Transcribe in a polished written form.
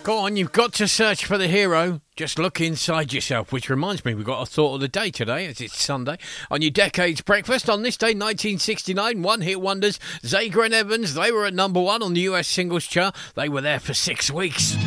Go on, you've got to search for the hero. Just look inside yourself, which reminds me, we've got a thought of the day today, as it's Sunday. On your Decades Breakfast, on this day, 1969, one-hit wonders, Zager and Evans, they were at number one on the US singles chart. They were there for 6 weeks.